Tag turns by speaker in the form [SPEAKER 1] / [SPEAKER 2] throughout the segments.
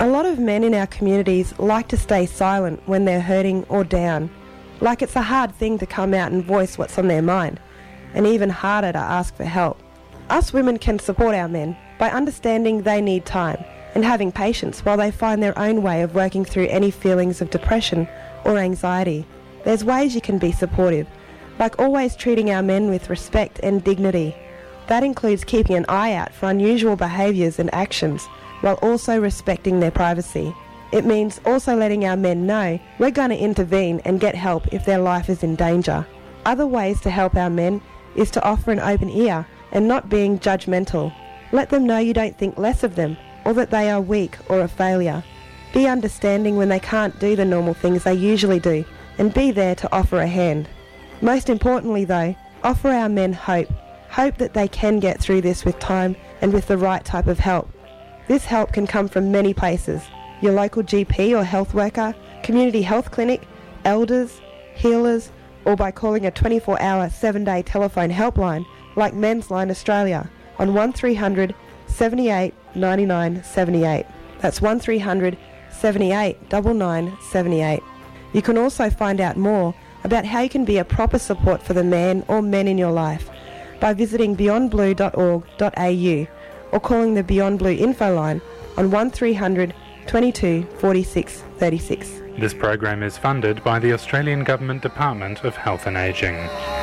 [SPEAKER 1] A lot of men in our communities like to stay silent when they're hurting or down, like it's a hard thing to come out and voice what's on their mind, and even harder to ask for help. Us women can support our men by understanding they need time and having patience while they find their own way of working through any feelings of depression or anxiety. There's ways you can be supportive, like always treating our men with respect and dignity. That includes keeping an eye out for unusual behaviours and actions, while also respecting their privacy. It means also letting our men know we're going to intervene and get help if their life is in danger. Other ways to help our men is to offer an open ear and not being judgmental. Let them know you don't think less of them or that they are weak or a failure. Be understanding when they can't do the normal things they usually do, and be there to offer a hand. Most importantly though, offer our men hope. Hope that they can get through this with time and with the right type of help. This help can come from many places: your local GP or health worker, community health clinic, elders, healers, or by calling a 24-hour, 7-day telephone helpline like Men's Line Australia on 1300 78 99 78. That's 1300 78 99 78. You can also find out more about how you can be a proper support for the man or men in your life by visiting beyondblue.org.au or calling the Beyond Blue info line on 1300 22 46 36.
[SPEAKER 2] This program is funded by the Australian Government Department of Health and Ageing.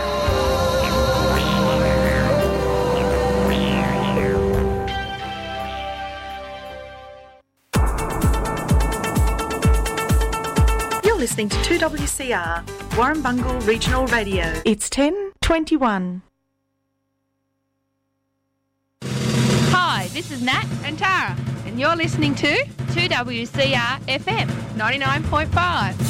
[SPEAKER 3] You're listening to 2WCR, Warrumbungle Regional Radio. It's 10:21.
[SPEAKER 4] Hi, this is Nat and Tara, and you're listening to 2WCR FM 99.5.